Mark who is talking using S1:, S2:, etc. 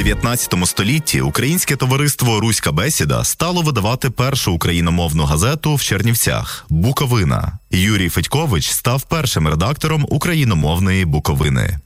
S1: 19 столітті Українське товариство «Руська бесіда» стало видавати першу україномовну газету в Чернівцях «Буковина». Юрій Федькович став першим редактором україномовної «Буковини».